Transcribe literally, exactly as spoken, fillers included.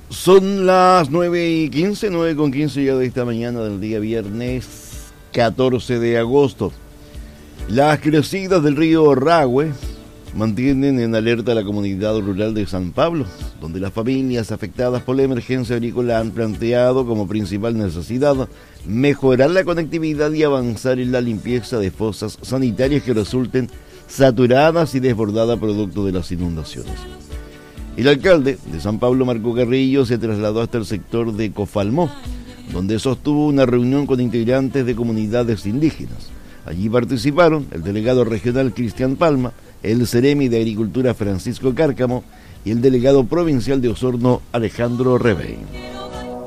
Son las nueve y quince, nueve con quince ya de esta mañana del día viernes catorce de agosto. Las crecidas del río Rahue mantienen en alerta a la comunidad rural de San Pablo, donde las familias afectadas por la emergencia agrícola han planteado como principal necesidad mejorar la conectividad y avanzar en la limpieza de fosas sanitarias que resulten saturadas y desbordadas producto de las inundaciones. El alcalde de San Pablo, Marco Carrillo, se trasladó hasta el sector de Cofalmó, donde sostuvo una reunión con integrantes de comunidades indígenas. Allí participaron el delegado regional Cristian Palma, el Ceremi de Agricultura Francisco Cárcamo y el delegado provincial de Osorno Alejandro Rebey.